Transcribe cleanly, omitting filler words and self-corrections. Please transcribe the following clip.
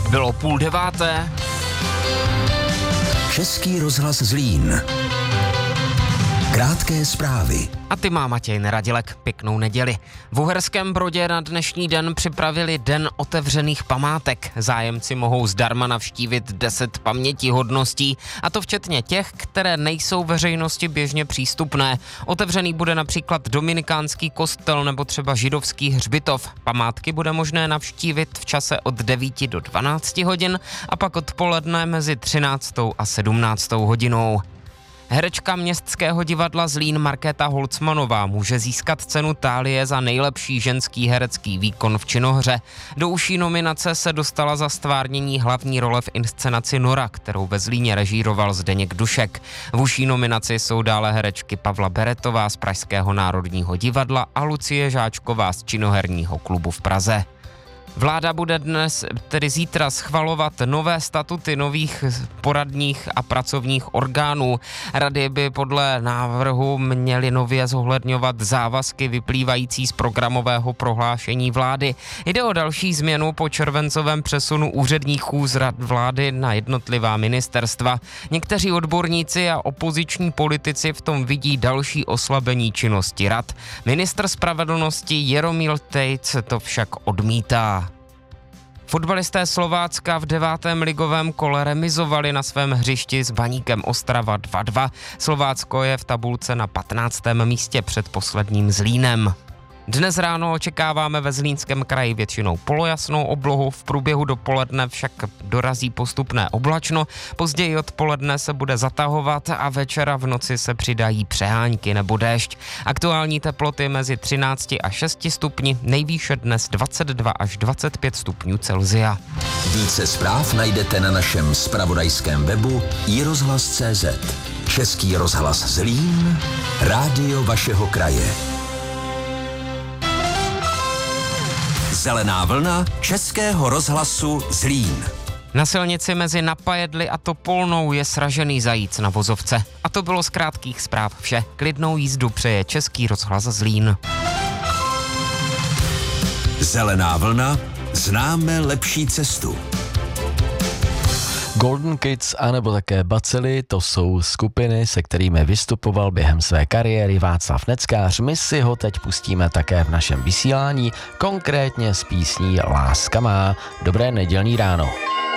Bylo 8:30. Český rozhlas Zlín. Krátké zprávy. A ty má Matěj Neradilek. Pěknou neděli. V Uherském Brodě na dnešní den připravili Den otevřených památek. Zájemci mohou zdarma navštívit 10 pamětihodností, a to včetně těch, které nejsou veřejnosti běžně přístupné. Otevřený bude například dominikánský kostel nebo třeba židovský hřbitov. Památky bude možné navštívit v čase od 9 do 12 hodin a pak odpoledne mezi 13 a 17 hodinou. Herečka Městského divadla Zlín Markéta Holcmanová může získat cenu Thálie za nejlepší ženský herecký výkon v činohře. Do užší nominace se dostala za ztvárnění hlavní role v inscenaci Nora, kterou ve Zlíně režíroval Zdeněk Dušek. V užší nominaci jsou dále herečky Pavla Beretová z Pražského národního divadla a Lucie Žáčková z Činoherního klubu v Praze. Vláda bude tedy zítra schvalovat nové statuty nových poradních a pracovních orgánů. Rady by podle návrhu měly nově zohledňovat závazky vyplývající z programového prohlášení vlády. Jde o další změnu po červencovém přesunu úředníků z rad vlády na jednotlivá ministerstva. Někteří odborníci a opoziční politici v tom vidí další oslabení činnosti rad. Ministr spravedlnosti Jaromír Tejc to však odmítá. Fotbalisté Slovácka v 9. ligovém kole remizovali na svém hřišti s Baníkem Ostrava 2:2. Slovácko je v tabulce na 15. místě před posledním Zlínem. Dnes ráno očekáváme ve Zlínském kraji většinou polojasnou oblohu, v průběhu dopoledne však dorazí postupné oblačno, později odpoledne se bude zatahovat a večera v noci se přidají přehánky nebo déšť. Aktuální teploty mezi 13 a 6 stupni, nejvýše dnes 22 až 25 stupňů Celsia. Více zpráv najdete na našem zpravodajském webu iRozhlas.cz. Český rozhlas Zlín, rádio vašeho kraje. Zelená vlna Českého rozhlasu Zlín. Na silnici mezi Napajedly a Topolnou je sražený zajíc na vozovce. A to bylo z krátkých zpráv vše. Klidnou jízdu přeje Český rozhlas Zlín. Zelená vlna, známe lepší cestu. Golden Kids anebo také Bacily, to jsou skupiny, se kterými vystupoval během své kariéry Václav Neckář. My si ho teď pustíme také v našem vysílání, konkrétně s písní Láska má. Dobré nedělní ráno.